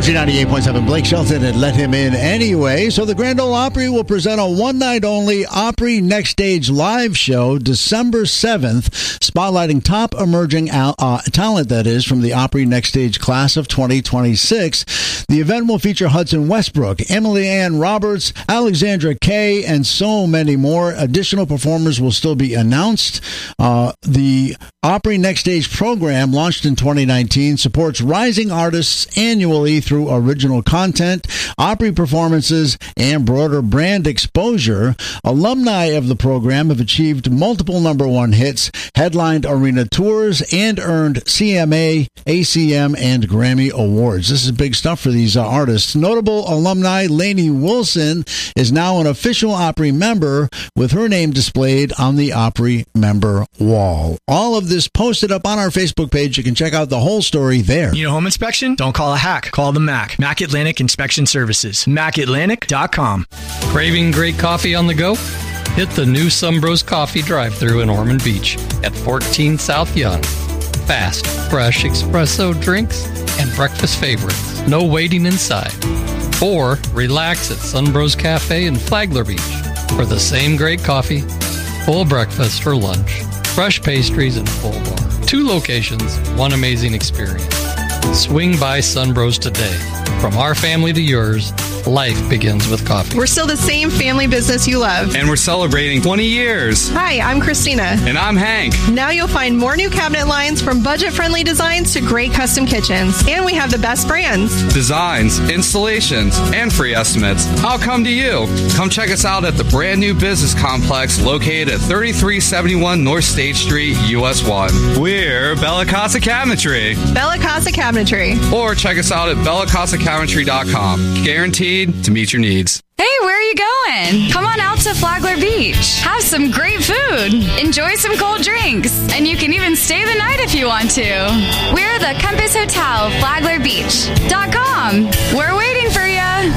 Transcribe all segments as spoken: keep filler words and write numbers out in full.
Country ninety-eight point seven, Blake Shelton had let him in anyway. So the Grand Ole Opry will present a one-night-only Opry Next Stage live show December seventh, spotlighting top emerging al- uh, talent, that is, from the Opry Next Stage class of twenty twenty-six. The event will feature Hudson Westbrook, Emily Ann Roberts, Alexandra Kay, and so many more. Additional performers will still be announced. Uh, the Opry Next Stage program, launched in twenty nineteen, supports rising artists annually through original content, Opry performances, and broader brand exposure. Alumni of the program have achieved multiple number one hits, headlined arena tours, and earned C M A, A C M, and Grammy awards. This is big stuff for these uh, artists. Notable alumni Lainey Wilson is now an official Opry member, with her name displayed on the Opry member wall. All of this posted up on our Facebook page. You can check out the whole story there. Need a home inspection? Don't call a hack. Call the Mac. Mac Atlantic Inspection Services. mac atlantic dot com. Craving great coffee on the go? Hit the new Sunbros Coffee drive-thru in Ormond Beach at fourteen South Young. Fast, fresh espresso drinks and breakfast favorites. No waiting inside. Or relax at Sunbros Cafe in Flagler Beach for the same great coffee, full breakfast or lunch, fresh pastries, and full bar. Two locations, one amazing experience. Swing by Sunbros today. From our family to yours, life begins with coffee. We're still the same family business you love. And we're celebrating twenty years. Hi, I'm Christina. And I'm Hank. Now you'll find more new cabinet lines, from budget-friendly designs to great custom kitchens. And we have the best brands. Designs, installations, and free estimates. I'll come to you. Come check us out at the brand new business complex located at thirty-three seventy-one North State Street, U S one. We're Bella Casa Cabinetry. Bella Casa Cabinetry. Or check us out at bella casa cabinetry dot com. Guaranteed to meet your needs. Hey, where are you going? Come on out to Flagler Beach. Have some great food. Enjoy some cold drinks. And you can even stay the night if you want to. We're the Compass Hotel, Flagler Beach dot com. We're waiting for you.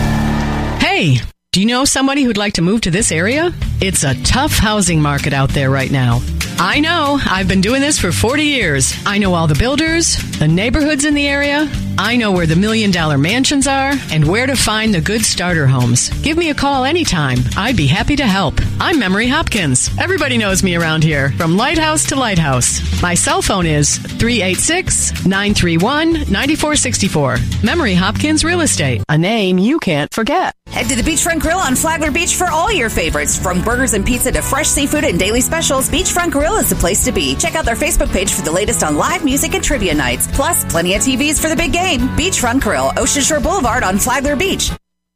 Hey, do you know somebody who'd like to move to this area? It's a tough housing market out there right now. I know. I've been doing this for forty years. I know all the builders, the neighborhoods in the area. I know where the million-dollar mansions are and where to find the good starter homes. Give me a call anytime. I'd be happy to help. I'm Memory Hopkins. Everybody knows me around here, from lighthouse to lighthouse. My cell phone is three eight six, nine three one, nine four six four. Memory Hopkins Real Estate, a name you can't forget. Head to the Beachfront Grill on Flagler Beach for all your favorites. From burgers and pizza to fresh seafood and daily specials, Beachfront Grill is the place to be. Check out their Facebook page for the latest on live music and trivia nights. Plus, plenty of T Vs for the big game. Beachfront Grill, Ocean Shore Boulevard on Flagler Beach.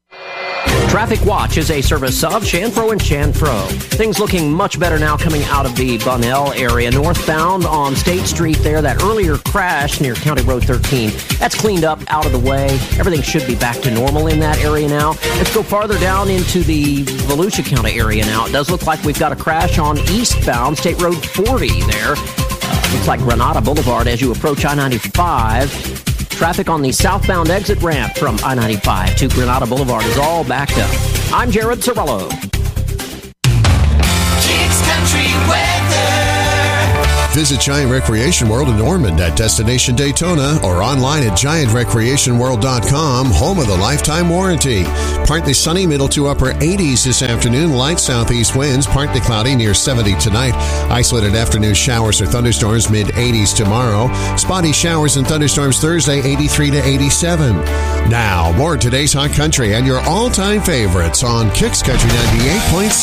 Traffic Watch is a service of Chanfro and Chanfro. Things looking much better now coming out of the Bunnell area. Northbound on State Street there, that earlier crash near County Road thirteen. That's cleaned up, out of the way. Everything should be back to normal in that area now. Let's go farther down into the Volusia County area now. It does look like we've got a crash on eastbound State Road forty there. Uh, looks like Granada Boulevard as you approach I ninety-five. Traffic on the southbound exit ramp from I ninety-five to Granada Boulevard is all backed up. I'm Jared Sorello. Kicks Country Weather. Visit Giant Recreation World in Ormond at Destination Daytona or online at giant recreation world dot com, home of the lifetime warranty. Partly sunny, middle to upper eighties this afternoon. Light southeast winds, partly cloudy, near seventy tonight. Isolated afternoon showers or thunderstorms, mid eighties tomorrow. Spotty showers and thunderstorms Thursday, eighty-three to eighty-seven. Now, more of today's Hot Country and your all-time favorites on Kicks Country ninety-eight point six.